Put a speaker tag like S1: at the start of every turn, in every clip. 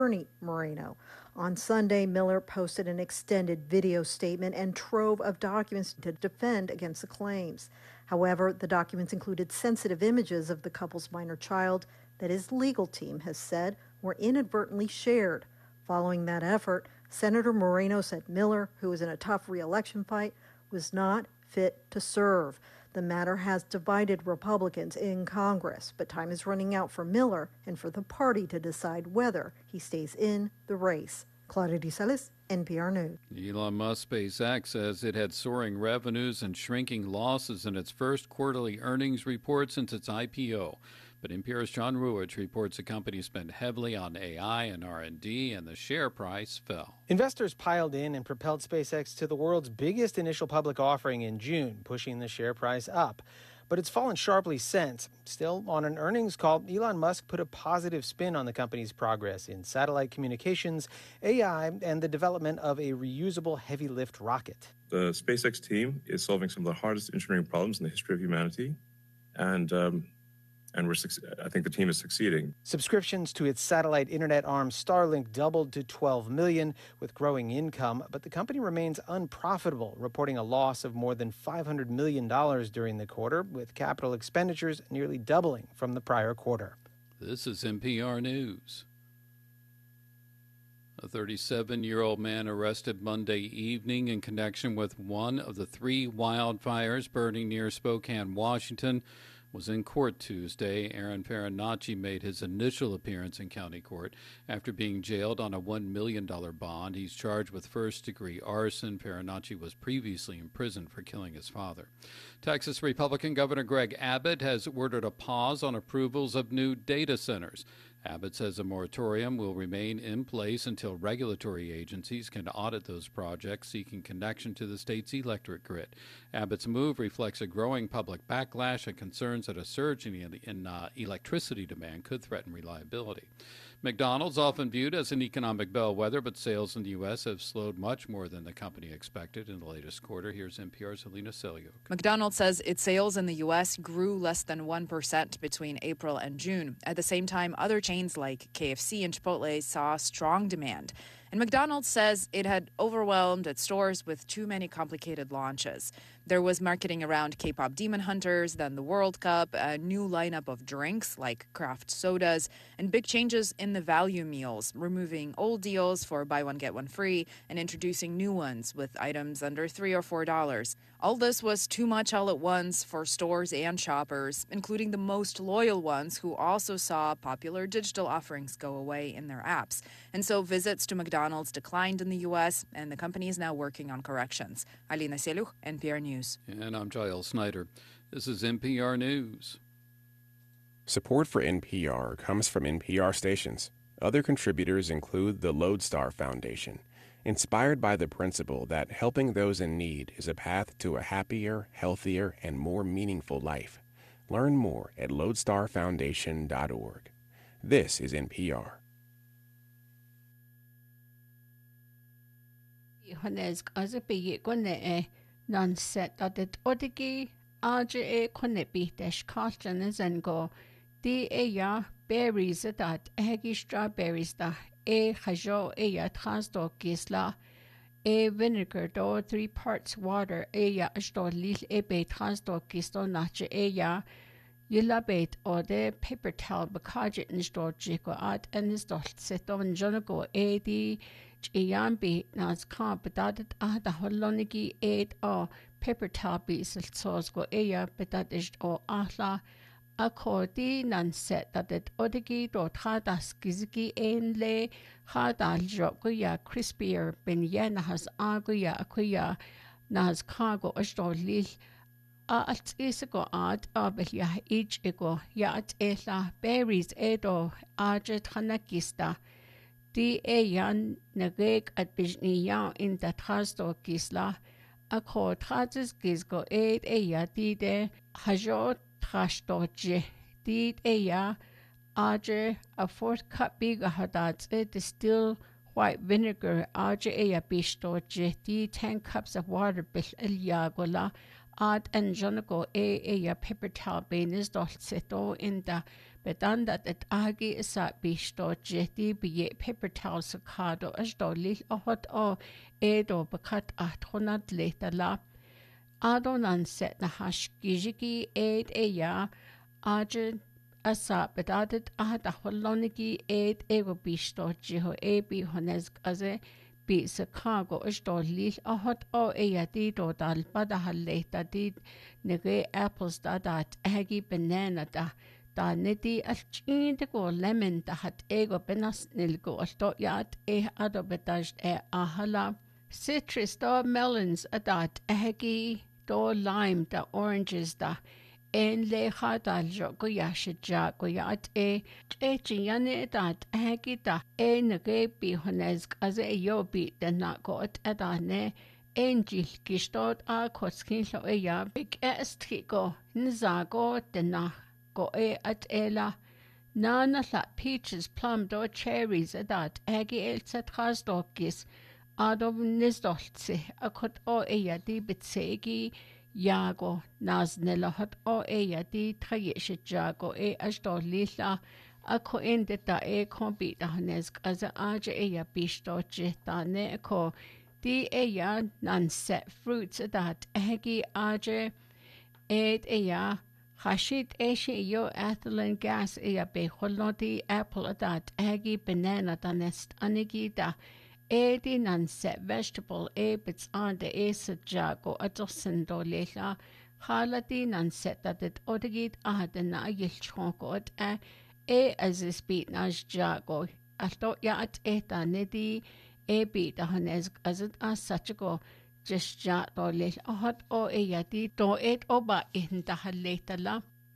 S1: Bernie Moreno. On Sunday, Miller posted an extended video statement and trove of documents to defend against the claims. However, the documents included sensitive images of the couple's minor child that his legal team has said were inadvertently shared. Following that effort, Senator Moreno said Miller, who was in a tough re-election fight, was not fit to serve. The matter has divided Republicans in Congress, but time is running out for Miller and for the party to decide whether he stays in the race. Claudia DeSalis, NPR News.
S2: Elon Musk SpaceX says it had soaring revenues and shrinking losses in its first quarterly earnings report since its IPO. But NPR's John Ruwitch reports the company spent heavily on AI and R&D, and the share price fell.
S3: Investors piled in and propelled SpaceX to the world's biggest initial public offering in June, pushing the share price up. But it's fallen sharply since. Still, on an earnings call, Elon Musk put a positive spin on the company's progress in satellite communications, AI, and the development of a reusable heavy-lift rocket.
S4: The SpaceX team is solving some of the hardest engineering problems in the history of humanity, and I think the team is succeeding.
S3: Subscriptions to its satellite internet arm Starlink doubled to 12 million with growing income, but the company remains unprofitable, reporting a loss of more than $500 million during the quarter, with capital expenditures nearly doubling from the prior quarter.
S2: This is NPR News. A 37-year-old man arrested Monday evening in connection with one of the 3 wildfires burning near Spokane, Washington, was in court Tuesday. Aaron Farinacci made his initial appearance in county court after being jailed on a $1 million bond. He's charged with first-degree arson. Farinacci was previously imprisoned for killing his father. Texas Republican Governor Greg Abbott has ordered a pause on approvals of new data centers. Abbott says a moratorium will remain in place until regulatory agencies can audit those projects seeking connection to the state's electric grid. Abbott's move reflects a growing public backlash and concerns that a surge in electricity demand could threaten reliability. McDonald's, often viewed as an economic bellwether, but sales in the U.S. have slowed much more than the company expected in the latest quarter. Here's NPR's Alina Selyuk.
S5: McDonald's says its sales in the U.S. grew less than 1% between April and June. At the same time, other chains like KFC and Chipotle saw strong demand. And McDonald's says it had overwhelmed its stores with too many complicated launches. There was marketing around K-pop Demon Hunters, then the World Cup, a new lineup of drinks like craft sodas, and big changes in the value meals, removing old deals for buy one, get one free, and introducing new ones with items under $3 or $4. All this was too much all at once for stores and shoppers, including the most loyal ones who also saw popular digital offerings go away in their apps. And so visits to McDonald's declined in the U.S., and the company is now working on corrections. Alina Selyuk, NPR News.
S2: And I'm Giles Snyder. This is NPR News.
S6: Support for NPR comes from NPR stations. Other contributors include the Lodestar Foundation, inspired by the principle that helping those in need is a path to a happier, healthier, and more meaningful life. Learn more at lodestarfoundation.org. This is NPR.
S7: Johannes Azabi Gone non-set that it odigi RJA Konebi Dash Carlton and go ya berries that eggy strawberries da hajo ya transdo gisla vinegar do 3 parts water ya ashto lil be transdo gisto nache ya Yulabate or the paper towel bakajet in store jiko at and is dot set on jonago di Giambi nas camp that the holoniki 8 or paper towel be sauce go aya betat is or ahla accordi nan set that it odigi dot hadas giziki en le hadal jokuya crispier ben yen has aguya akuya nas cargo ashto lil at isigo ad abelya each ego yat ela berries edo ajet hanakista di yan nagek at bijniya in the trasto gisla a co tratis gisgo ed ya di de hajo trastoje di ya aje a 4th cup big hadat distill white vinegar aje ya bistoje di 10 cups of water bil yagola Ad and Jonago ya paper towel benis dot seto in the Bedandat et agi isa bisto jeti biye paper towel sakado as do lil ohot o edo bakat athonat leta la. Adonan set na hashkijiki aid eya aje asa bedadet ahadahwaloniki aid ego bisto jiho ebi honesk aze bi Chicago is do lil ahot o eyadi do dal badahalleta di nege apples da dat agi banana da nidi alchinde go lemon da hat ego benas nilgo alto yat ado bedaj ahala citrus da melons adat agi do lime da oranges da en lecha daljo go yashja go yat chiyane dat hagita nage bi honesk as yo bi den na got adane Angel gistot a koskin lo ya big estrigo nzago den na go at ela nana la peaches plum do cherries adat agi elsa trasdokis adov nisdoltse akot o ya di bitsegi Jago naznela hat o di trayeshe jago ashdo lila ako ende da kombi da hanesk as aja bisto jita ne ko di nan set fruits that hegi aja hashit yo ethylene gas be holodi apple that hegi banana da nest anigi da Edi nan set vegetable bits on the jago a dozen do lela. Haladi nan set that it odagit ahadana yilchonko as is beat nas jago. Alto yat eta nedi beat a hanes as it as such a go. Just jat do lel ahad o yadi do oba in the haleta la.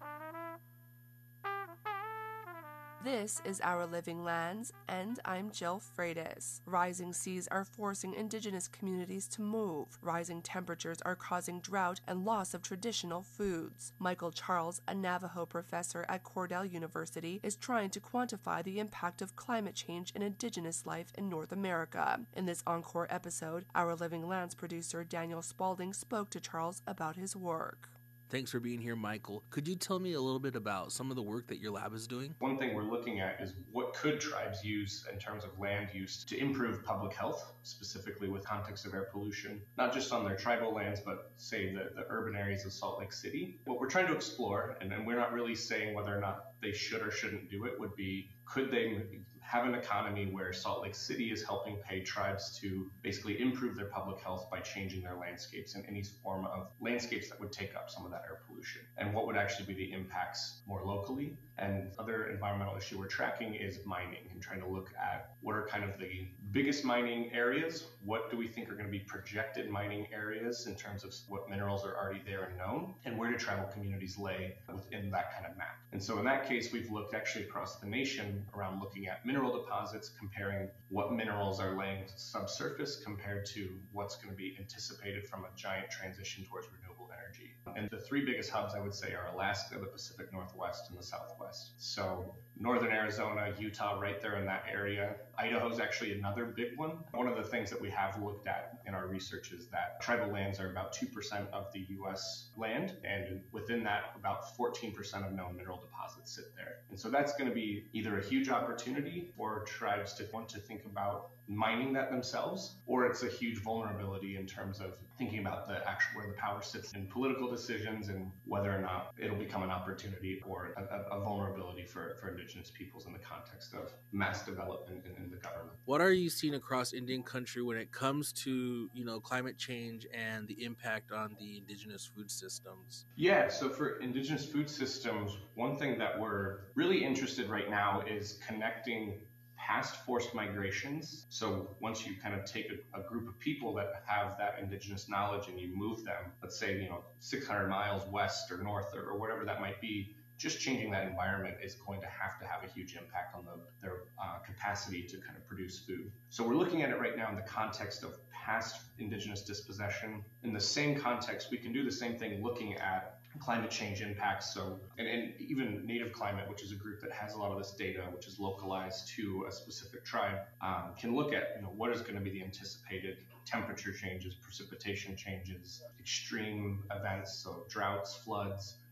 S8: This is Our Living Lands, and I'm Jill Freitas. Rising seas are forcing indigenous communities to move. Rising temperatures are causing drought and loss of traditional foods. Michael Charles, a Navajo professor at Cornell University, is trying to quantify the impact of climate change in indigenous life in North America. In this encore episode, Our Living Lands producer Daniel Spalding spoke to Charles about his work.
S9: Thanks for being here, Michael. Could you tell me a little bit about some of the work that your lab is doing?
S10: One thing we're looking at is what could tribes use in terms of land use to improve public health, specifically with context of air pollution, not just on their tribal lands, but say the urban areas of Salt Lake City. What we're trying to explore, and we're not really saying whether or not they should or shouldn't do it, would be could they have an economy where Salt Lake City is helping pay tribes to basically improve their public health by changing their landscapes in any form of landscapes that would take up some of that air pollution, and what would actually be the impacts more locally. And other environmental issue we're tracking is mining and trying to look at what are kind of the biggest mining areas, what do we think are going to be projected mining areas in terms of what minerals are already there and known, and where do tribal communities lay within that kind of map. And so in that case, we've looked actually across the nation around looking at mineral deposits, comparing what minerals are laying subsurface compared to what's going to be anticipated from a giant transition towards renewable energy. And the three biggest hubs I would say are Alaska, the Pacific Northwest, and the Southwest. So northern Arizona, Utah, right there in that area. Idaho is actually another big one. One of the things that we have looked at in our research is that tribal lands are about 2% of the U.S. land, and within that, about 14% of known mineral deposits sit there. And so that's going to be either a huge opportunity for tribes to want to think about mining that themselves, or it's a huge vulnerability in terms of thinking about the actual where the power sits in political decisions and whether or not it'll become an opportunity or a vulnerability for indigenous peoples in the context of mass development in the government.
S9: What are you seeing across Indian country when it comes to, climate change and the impact on the indigenous food systems?
S10: Yeah, so for indigenous food systems, one thing that we're really interested right now is connecting past forced migrations. So once you kind of take a group of people that have that indigenous knowledge and you move them, let's say, 600 miles west or north or whatever that might be, just changing that environment is going to have a huge impact on their capacity to kind of produce food. So we're looking at it right now in the context of past indigenous dispossession. In the same context, we can do the same thing looking at climate change impacts. So, and even Native Climate, which is a group that has a lot of this data, which is localized to a specific tribe, can look at what is going to be the anticipated temperature changes, precipitation changes, extreme events, so droughts, floods,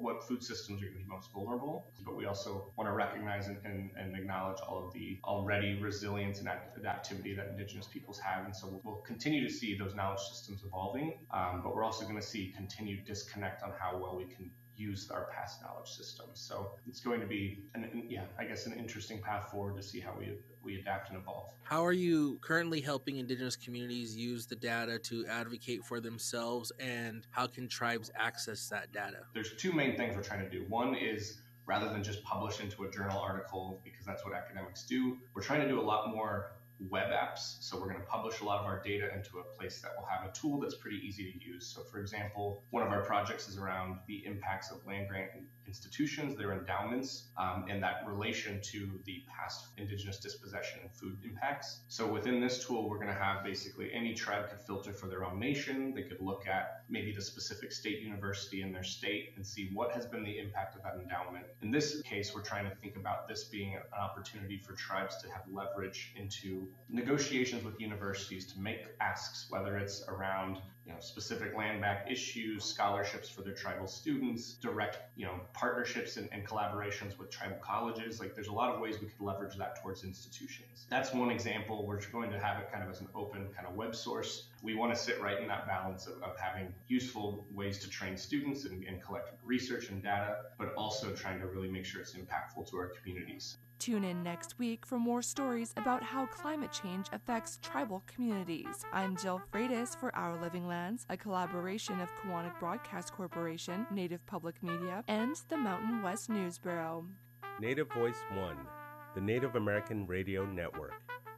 S10: what food systems are going to be most vulnerable, but we also want to recognize and acknowledge all of the already resilience and adaptivity that Indigenous peoples have. And so we'll continue to see those knowledge systems evolving, but we're also going to see continued disconnect on how well we can use our past knowledge systems. So it's going to be, an interesting path forward to see how we adapt and evolve.
S9: How are you currently helping Indigenous communities use the data to advocate for themselves, and how can tribes access that data?
S10: There's two main things we're trying to do. One is, rather than just publish into a journal article, because that's what academics do, we're trying to do a lot more web apps. So we're going to publish a lot of our data into a place that will have a tool that's pretty easy to use. So for example, one of our projects is around the impacts of land-grant institutions, their endowments, and that relation to the past Indigenous dispossession and food impacts. So within this tool, we're going to have basically any tribe could filter for their own nation. They could look at maybe the specific state university in their state and see what has been the impact of that endowment. In this case, we're trying to think about this being an opportunity for tribes to have leverage into negotiations with universities to make asks, whether it's around specific land back issues, scholarships for their tribal students, direct partnerships and collaborations with tribal colleges. Like, there's a lot of ways we could leverage that towards institutions. That's one example. We're going to have it kind of as an open kind of web source. We want to sit right in that balance of having useful ways to train students and collect research and data, but also trying to really make sure it's impactful to our communities.
S8: Tune in next week for more stories about how climate change affects tribal communities. I'm Jill Freitas for Our Living Lands, a collaboration of Kiwanis Broadcast Corporation, Native Public Media, and the Mountain West News Bureau.
S11: Native Voice One, the Native American Radio Network.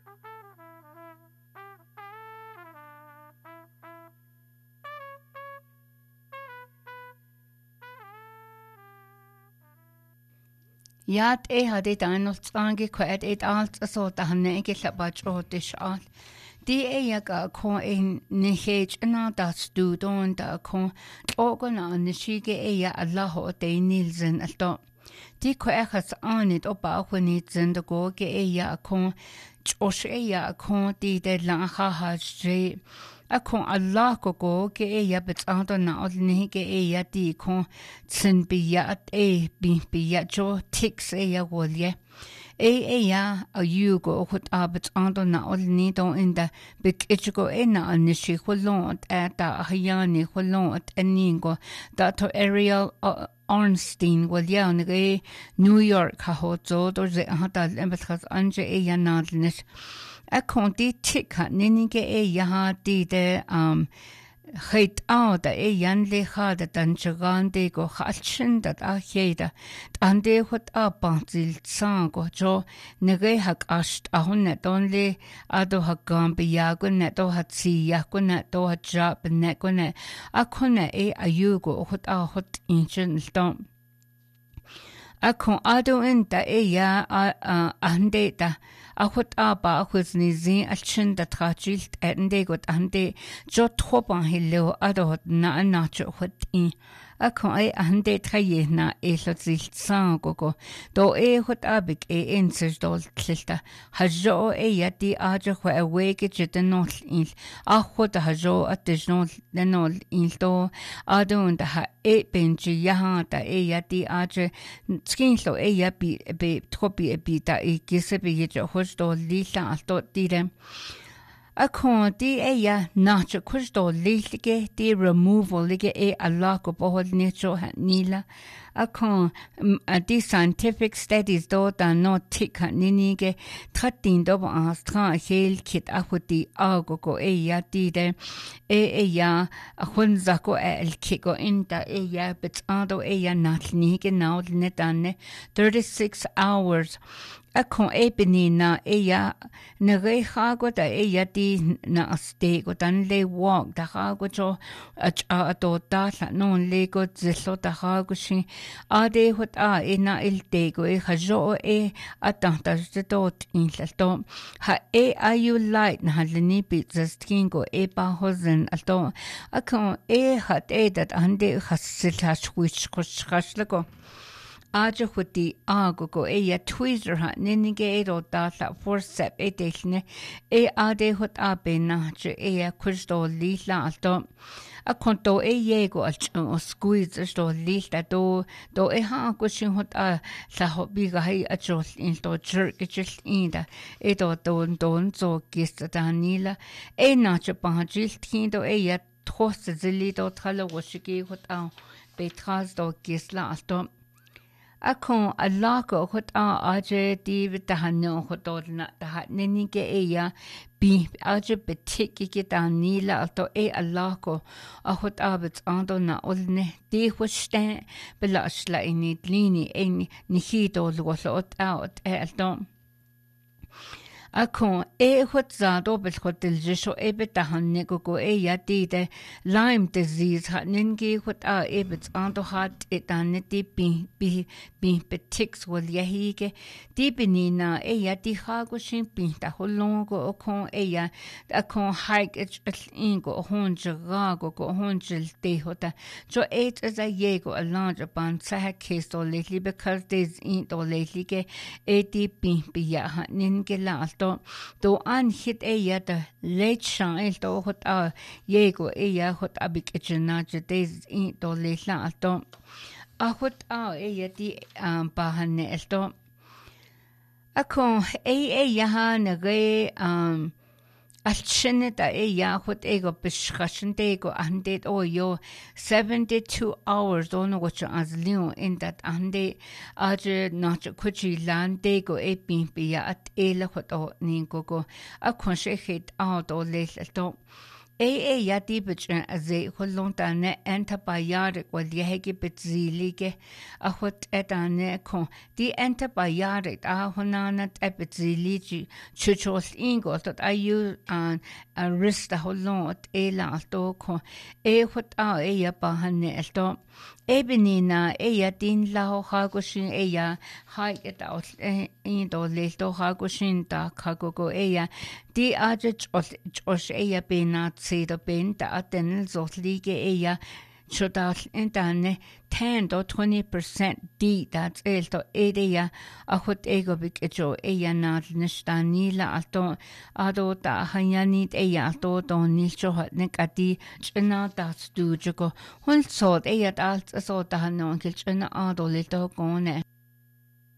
S7: Yat had Danielstangi quite it alt so the Hanegi about Otish alt. Yaga ko in Nihage and that's do don't da ko Ogana Nishige Ea Allaho de Nilsen at top. Quachas on it about when it's in the Goge Ea ko Josh Ea ko de Lanha has Akon Allah go ge ya bet ando na odni ge ya di kon tsin bi ya bi ya jo tix ya wolye ya a you go hot abet ando na odni don in the big ichgo na anishi holon at da hayani holon at aningo Dr. Ariel Ornstein will ya ne New York ha ho zo do ze hata embas anje ya nadnis a conti tika ninige yaha de hate out the yanli had than chagande go hatchin that a heda and they what up until sango jo nege hak asht a hunet only ado hakam biago neto hat si yakuna to hat job nekone a kone a yugo hot a hot inchen stomp a con ado in the ya andeta a hot aba was nizin a chin that rachilt and they got ande jot hopan hillo ado na nacho hot in a con ande traye na elotzil sango do hot abik insers dol klista hajo yati aja wa awake jit not in a hot hajo additional lenol in do ado and ha benji yaha da yati aja skin so ya be tropi bita gisebi je hosto lila alto dire a con di ya nacho kusto lilige di removal lige a lock of all nature nila a con di scientific studies do da no tick ninige 13 do astra hel kit a hoti ago ya di de ya a hunza ko el kiko inta ya but ando ya natnige now netane 36 hours a con ebony na ya nerehago da ya di na stego dan le walk da hago jo a do da no lego zelo da hago shi ade hot na el tego hajo a tanta dot in to ha ayu light na halni pizza skingo ba hozen alto a con hat that ande hasil has which koshko aja huti agogo ya tweezer ha ninige ro data for sep edilne ade hut abena je ya kusto lila alto a konto yego al squeeze sto lila do ha kushin hut a la hobiga hai a jol in to jerk just inda do don zo gist danila na je bahjil tindo ya trost zili do tralo washiki hut a betras do gisla alto akon alako hot aje div tahano hotodna tahat ninike ya bi aje betiki gitanila alto alako a hot abet ando na olne di hostan belashla ini lini en nihido lwasot out alto akon hot zado bel hotel jesho betahanne go ya de Lyme disease hat ningi hot ebet ando hat etaneti bi betix wal yahige di benina ya di hago shin pinta holongo okon ya akon hike ingo honjago go honjil de hota so as a yego a large ban sa case or lately because there's in or lately ke di bi ya hat ningi la do an hit ya the late shine do hot yego ya hot abik echenage des in do lela alto a hot ya di bahane alto akon ya ha na ge alchene da ya hot ego beschraschen dego ande yo 72 hours on what as lion in that ande aje not kuchi land dego bin ya at ele hot ni go akon she hit out o leto ya di bitchen ze hollontane antibiotic wal yehege bitzilige a hot etane kon di antibiotic a honana epitziligi chuchos ingo that ayu an a rista hollont la to kon hot ya bahane elto benina ya din la hagoshin ya hike out in do leto hagoshin da kagogo ya di aje os ya benat see the bin da den zotlige ya Chodal intane 10 to 20% di that's elto ya a hot ego bikejo ya na nistanila alto ado ta hayani ya to don nicho hat nekati chna da stujo hon so ya alt so ta no kil chna ado leto gone